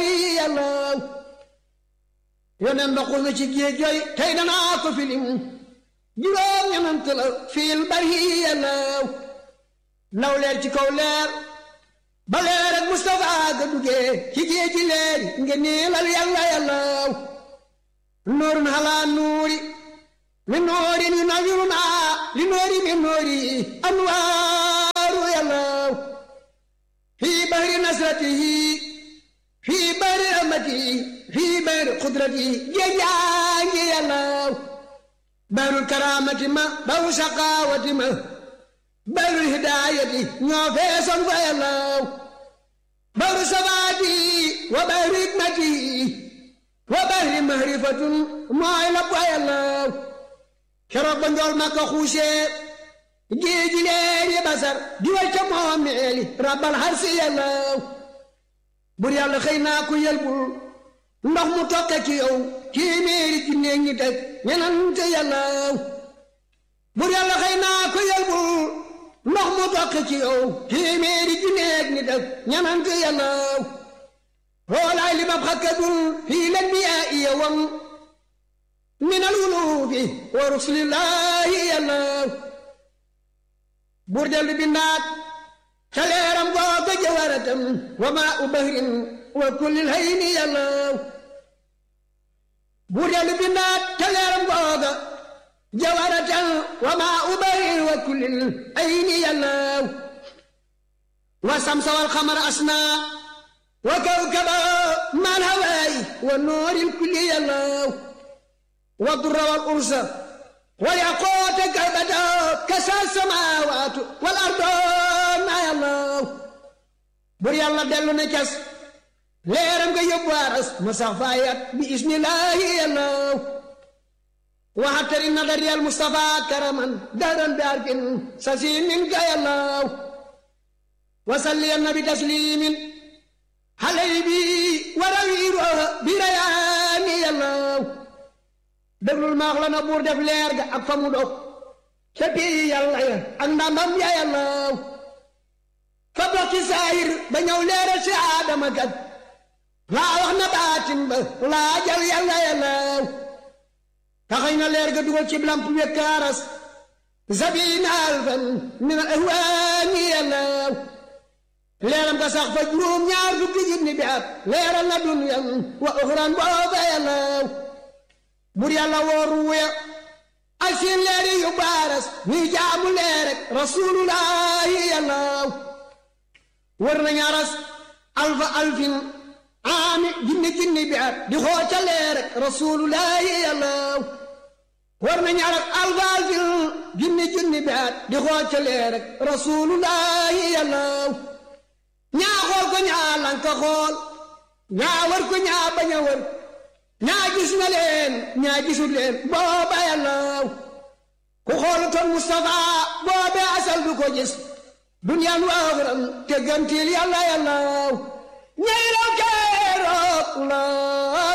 bari yàllaw yonen ba xul na ci géej jooy tey danaa ko filim juróom ñenant la fil bari yàllaw law leer ci kaw leer ba leer ak Mustafa ga duggee ci géej ji leer nga neelal yàlla yàllaw nuurun halaa nuuri min nuurin yunawwiruna li nuuri min nuuri anwaaru yàllaw fii bahri nasratihi fii bahri rahmatihi fii bahri qudratihi géejaangi yàllaw bahrul karaamati ma bahru shaqaawati ma bahrul hidaayati ñoo feesoon fa yàllaw bahru sabaati wa bahri hikmati wa bahri mahrifatun mooy la fa yàllaw keroog ba njool ma ko xuusee géeji leeri basar di wal ca moomeeli rabbal harsi yàllaw bur yàlla xëy naa ku yelbul ndox mu tokke ci yow téeméeri junne ñi teg ñenante yàllaw bur yàlla xëy naa ku yelbul ndox mu tokke ci yow téeméeri junne ñi teg ñenante yàllaw xoolaay li ma xakkadul fii len bi iya wam min al wulufi wa rusulillahi yàllaw bur dellu bindaat ca leeram googa jawaratam wa maa u bahrin wa kullil hayni yàllaw bur dellu bindaat ca leeram googa jawaratam wa maa u bahrin wa kullil hayni yàllaw wa samsa wal xamara asna wa kawkaba mal hawaay wa nooril kulli yàllaw wa durra wal ursa wal yaqoota kalbata kasa samaawaatu wal ardoona yàllaw bur yàlla dellu na cas leeram nga yóbbu aras ma sax faayat bi ismillaahi yàllaw waxatari nadari al mustafa karaman daran daarkin sasimin ka yàllaw wasalli an nabi taslimin halay bi warawiiro bi rayaani yàllaw déglul maax la na buur def leer ga ak fa mu dog ca pii yàlla ya ak ndamam ya yàllaw fa dox ci saayir ba ñëw leeral si aadama kat laa wax na baatin ba laa jal yàlla yàllaw taxañ na leer ga dugal ci lamp wekkaaras sabina alfan min al ahwaani yàllaw leeram ga sax fa juróom ñaar fukki junni bi at leeral na dunyan wa uxran booba yàllaw bur yàlla wooru wuya ak seen leeri yu baaras ñuy jaamu leerek rasulullahi yàllaw wër nañ aras alfa alfin aami junni bi at di xooca leerek rasulullahi yàllaw wër nañ aras alfa alfin junni bi at di xooca leerek rasulullahi yàllaw ñaa xool ko ñaa lanka xool ñaa wër ko ñaa bañ a wër ñaa gis na leen ñaa gisul leen booba yàllaw ku xoolutoon Mustafa boobe asal du ko gis duniyaan wa axram te gantil yàlla yàllaw ñay law keroog la